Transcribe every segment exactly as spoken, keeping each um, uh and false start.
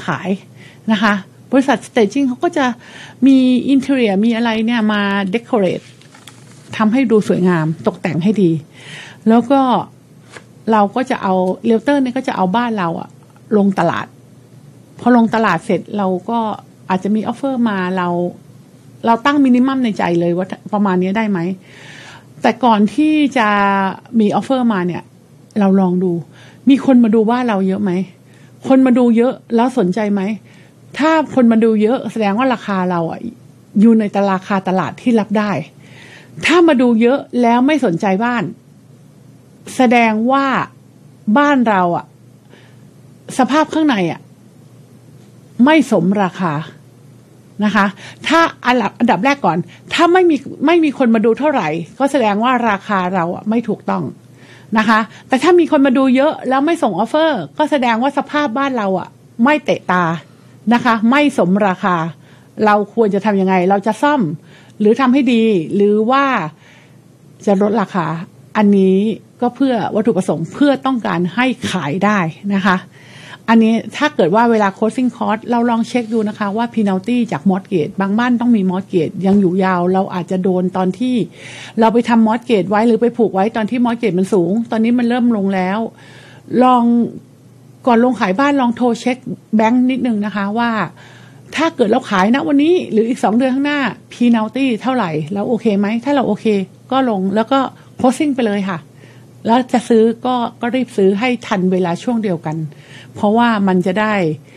ายนะคะบริษัท staging เขาก็จะมีอินเทอร์เนียมีอะไรเนี่ยมา decorate ทำให้ดูสวยงามตกแต่งให้ดีแล้วก็เราก็จะเอาเรียลเตอร์เนี่ยก็จะเอาบ้านเราอะลงตลาดพอลงตลาดเสร็จเราก็อาจจะมีออฟเฟอร์มาเราเราตั้งมินิมัมในใจเลยว่าประมาณนี้ได้ไหมแต่ก่อนที่จะมีออฟเฟอร์มาเนี่ยเราลองดูมีคนมาดูบ้านเราเยอะไหมคนมาดูเยอะแล้วสนใจไหมถ้าคนมาดูเยอะแสดงว่าราคาเราอ่ะอยู่ในตลาดราคาตลาดที่รับได้ถ้ามาดูเยอะแล้วไม่สนใจบ้านแสดงว่าบ้านเราอ่ะสภาพข้างในอ่ะไม่สมราคานะคะถ้าอันดับอันดับแรกก่อนถ้าไม่มีไม่มีคนมาดูเท่าไหร่ก็แสดงว่าราคาเราอ่ะไม่ถูกต้องนะคะแต่ถ้ามีคนมาดูเยอะแล้วไม่ส่งออฟเฟอร์ก็แสดงว่าสภาพบ้านเราอ่ะไม่เตะตานะคะไม่สมราคาเราควรจะทำยังไงเราจะซ่อมหรือทำให้ดีหรือว่าจะลดราคาอันนี้ก็เพื่อวัตถุประสงค์เพื่อต้องการให้ขายได้นะคะอันนี้ถ้าเกิดว่าเวลา closing cost เราลองเช็คดูนะคะว่า penalty จาก mortgage บางบ้านต้องมี mortgage ยังอยู่ยาวเราอาจจะโดนตอนที่เราไปทำ mortgage ไว้หรือไปผูกไว้ตอนที่ mortgage มันสูงตอนนี้มันเริ่มลงแล้วลองก่อนลงขายบ้านลองโทรเช็คแบงค์นิดนึงนะคะว่าถ้าเกิดเราขายณวันนี้หรืออีกสองเดือนข้างหน้า penalty เท่าไหร่แล้วโอเคไหมถ้าเราโอเคก็ลงแล้วก็ closing ไปเลยค่ะแล้วจะซื้อก็ก็รีบซื้อให้ทันเวลาช่วงเดียวกันเพราะว่ามันจะได้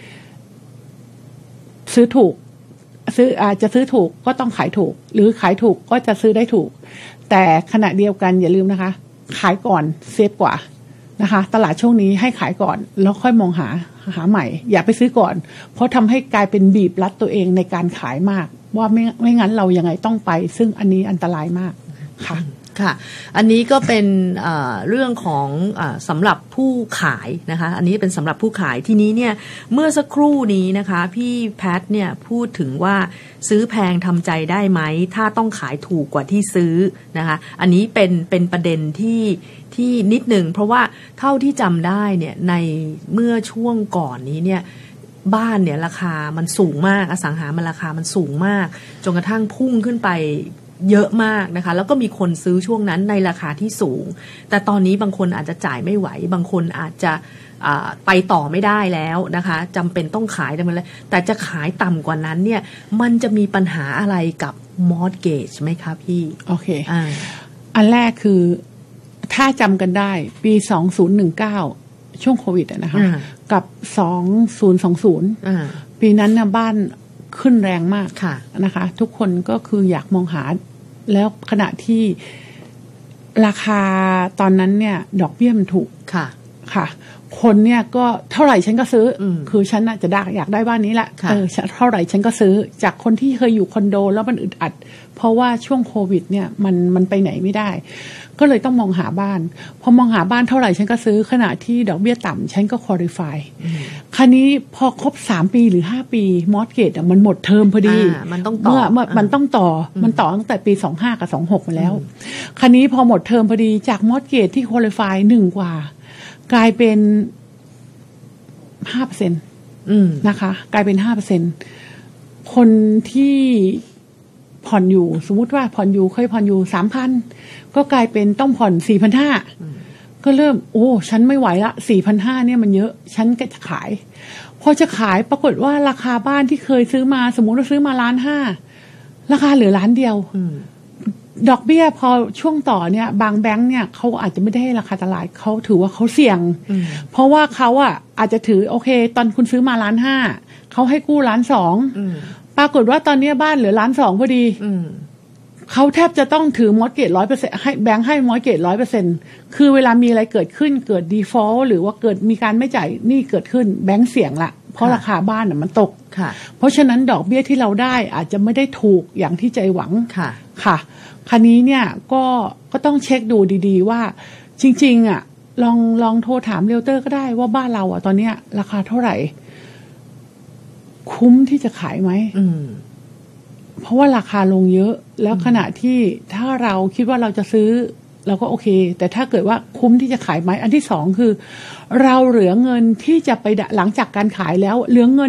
ซื้อถูกซื้ออาจจะซื้อถูกก็ต้องขายถูกหรือขายถูกก็จะซื้อได้ถูกแต่ขณะเดียวกันอย่าลืมนะคะขายก่อนเซฟกว่านะคะตลาดช่วงนี้ให้ขายก่อนแล้วค่อยมองหาหาใหม่อย่าไปซื้อก่อนเพราะทำให้กลายเป็นบีบรัดตัวเองในการขายมากว่าไม่ไม่งั้นเรายังไงต้องไปซึ่งอันนี้อันตรายมากค่ะค่ะอันนี้ก็เป็นเอ่อเรื่องของเอ่อสำหรับผู้ขายนะคะอันนี้เป็นสำหรับผู้ขายทีนี้เนี่ยเมื่อสักครู่นี้นะคะพี่แพทเนี่ยพูดถึงว่าซื้อแพงทำใจได้ไหมถ้าต้องขายถูกกว่าที่ซื้อนะคะอันนี้เป็นเป็นประเด็นที่ที่นิดหนึ่งเพราะว่าเท่าที่จำได้เนี่ยในเมื่อช่วงก่อนนี้เนี่ยบ้านเนี่ยราคามันสูงมากอสังหามันราคามันสูงมากจนกระทั่งพุ่งขึ้นไปเยอะมากนะคะแล้วก็มีคนซื้อช่วงนั้นในราคาที่สูงแต่ตอนนี้บางคนอาจจะจ่ายไม่ไหวบางคนอาจจะไปต่อไม่ได้แล้วนะคะจำเป็นต้องขายแต่มันเลยแต่จะขายต่ำกว่านั้นเนี่ยมันจะมีปัญหาอะไรกับมอร์ทเกจไหมคะพี่โอเค อ, อันแรกคือถ้าจำกันได้ปีสองพันสิบเก้าช่วงโควิดนะคะกับสองพันยี่สิบปีนั้นนะบ้านขึ้นแรงมากนะคะทุกคนก็คืออยากมองหาแล้วขณะที่ราคาตอนนั้นเนี่ยดอกเบี้ยมันถูกค่ะค่ะคนเนี่ยก็เท่าไหร่ฉันก็ซื้อคือฉันน่ะจะได้อยากได้บ้านนี้แหละเออเท่าไหร่ฉันก็ซื้อจากคนที่เคยอยู่คอนโดแล้วมันอึดอัดเพราะว่าช่วงโควิดเนี่ยมันมันไปไหนไม่ได้ก็เลยต้องมองหาบ้านพอมองหาบ้านเท่าไหร่ฉันก็ซื้อขณะที่ดอกเบี้ยต่ำฉันก็ควอลิฟายคราวนี้พอครบสามปีหรือห้าปีมอร์ทเกจอ่ะมันหมดเทอมพอดีมันต้องต่อเมื่อมันต้องต่อมันต่อตั้งแต่ปีสองพันห้ากับสองพันหกมาแล้วคราวนี้พอหมดเทอมพอดีจากมอร์ทเกจที่ควอลิฟายหนึ่งกว่ากลายเป็นห้าเปอร์เซ็นต์นะคะกลายเป็นห้าเปอร์เซ็นต์คนที่ผ่อนอยู่สมมุติว่าผ่อนอยู่เคยผ่อนอยู่สามพันก็กลายเป็นต้องผ่อนสี่พันห้าก็เริ่มโอ้ฉันไม่ไหวละสี่พันห้าเนี่ยมันเยอะฉันก็จะขายพอจะขายปรากฏว่าราคาบ้านที่เคยซื้อมาสมมุติเราซื้อมาล้านห้าราคาเหลือล้านเดียวดอกเบี้ยพอช่วงต่อเนี่ยบางแบงค์เนี่ยเขาอาจจะไม่ได้ให้ราคาตลาดเขาถือว่าเขาเสี่ยงเพราะว่าเขาอ่ะอาจจะถือโอเคตอนคุณซื้อมาล้านห้าเขาให้กู้ล้านสองปรากฏว่าตอนนี้บ้านเหลือล้านสองพอดีเขาแทบจะต้องถือมอร์ทเกจร้อยเปอร์เซ็นต์ให้แบงค์ให้มอร์ทเกจร้อยเปอร์เซ็นต์คือเวลามีอะไรเกิดขึ้นเกิดดีฟอลต์หรือว่าเกิดมีการไม่จ่ายหนี้เกิดขึ้นแบงค์เสี่ยงละเพราะราคาบ้านน่ะมันตกเพราะฉะนั้นดอกเบี้ยที่เราได้อาจจะไม่ได้ถูกอย่างที่ใจหวังค่ะค่ะคราวนี้เนี่ยก็ก็ต้องเช็คดูดีๆว่าจริงๆอ่ะลองลองโทรถามเรียลเตอร์ก็ได้ว่าบ้านเราอ่ะตอนเนี้ยราคาเท่าไหร่คุ้มที่จะขายไหมเพราะว่าราคาลงเยอะแล้วขณะที่ถ้าเราคิดว่าเราจะซื้อเราก็โอเคแต่ถ้าเกิดว่าคุ้มที่จะขายไหมอันที่สองคือเราเหลือเงินที่จะไปหลังจากการขายแล้วเหลือเงิน